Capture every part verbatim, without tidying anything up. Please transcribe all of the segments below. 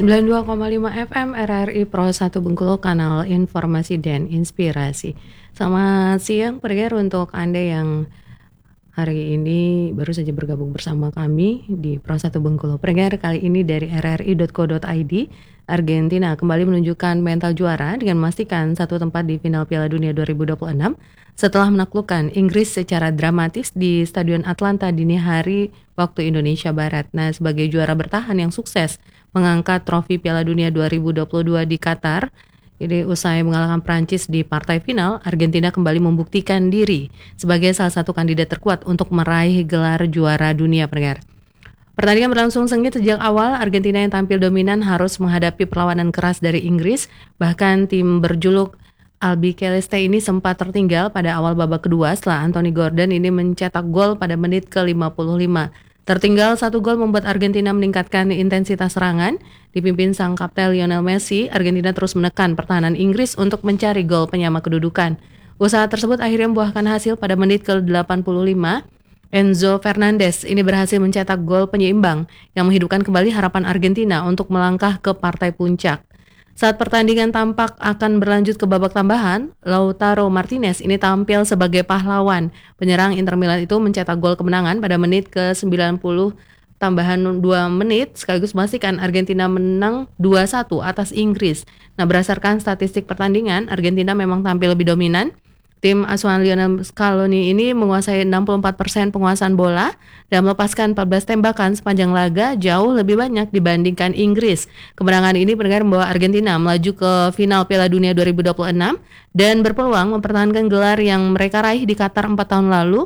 sembilan puluh dua koma lima F M R R I Pro satu Bengkulu, kanal informasi dan inspirasi. Selamat siang pendengar, untuk Anda yang hari ini baru saja bergabung bersama kami di Pro satu Bengkulu. Pendengar, kali ini dari R R I dot co dot I D, Argentina kembali menunjukkan mental juara dengan memastikan satu tempat di final Piala Dunia dua ribu dua puluh enam setelah menaklukkan Inggris secara dramatis di Stadion Atlanta dini hari waktu Indonesia Barat. Nah, sebagai juara bertahan yang sukses mengangkat trofi Piala Dunia dua ribu dua puluh dua di Qatar, ini usai mengalahkan Prancis di partai final, Argentina kembali membuktikan diri sebagai salah satu kandidat terkuat untuk meraih gelar juara dunia, pendengar. Pertandingan berlangsung sengit sejak awal. Argentina yang tampil dominan harus menghadapi perlawanan keras dari Inggris. Bahkan tim berjuluk Albiceleste ini sempat tertinggal pada awal babak kedua setelah Anthony Gordon ini mencetak gol pada menit ke lima puluh lima. Tertinggal satu gol membuat Argentina meningkatkan intensitas serangan. Dipimpin sang kapten Lionel Messi, Argentina terus menekan pertahanan Inggris untuk mencari gol penyama kedudukan. Usaha tersebut akhirnya membuahkan hasil pada menit ke delapan puluh lima. Enzo Fernandez ini berhasil mencetak gol penyeimbang yang menghidupkan kembali harapan Argentina untuk melangkah ke partai puncak. Saat pertandingan tampak akan berlanjut ke babak tambahan, Lautaro Martinez ini tampil sebagai pahlawan. Penyerang Inter Milan itu mencetak gol kemenangan pada menit ke sembilan puluh tambahan dua menit, sekaligus memastikan Argentina menang dua satu atas Inggris. Nah, berdasarkan statistik pertandingan, Argentina memang tampil lebih dominan. Tim asuhan Lionel Scaloni ini menguasai enam puluh empat persen penguasaan bola dan melepaskan empat belas tembakan sepanjang laga, jauh lebih banyak dibandingkan Inggris. Kemenangan ini pendengar membawa Argentina melaju ke final Piala Dunia dua ribu dua puluh enam dan berpeluang mempertahankan gelar yang mereka raih di Qatar empat tahun lalu.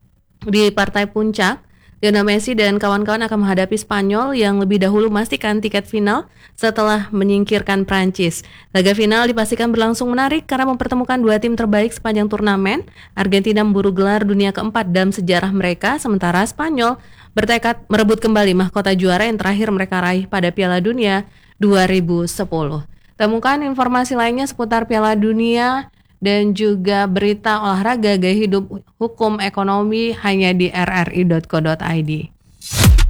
Di partai puncak, Lionel Messi dan kawan-kawan akan menghadapi Spanyol yang lebih dahulu memastikan tiket final setelah menyingkirkan Prancis. Laga final dipastikan berlangsung menarik karena mempertemukan dua tim terbaik sepanjang turnamen. Argentina memburu gelar dunia keempat dalam sejarah mereka, sementara Spanyol bertekad merebut kembali mahkota juara yang terakhir mereka raih pada Piala Dunia dua ribu sepuluh. Temukan informasi lainnya seputar Piala Dunia dan juga berita olahraga, gaya hidup, hukum, ekonomi hanya di R R I dot co dot I D.